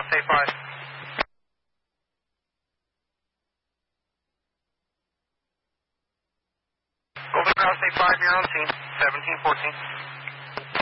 State 5. Golden Crown State 5, you're on scene. 1714.